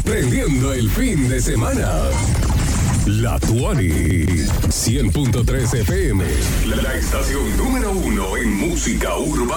prendiendo el fin de semana. La Tuani, 100.3 FM, la estación número 1 en música urbana.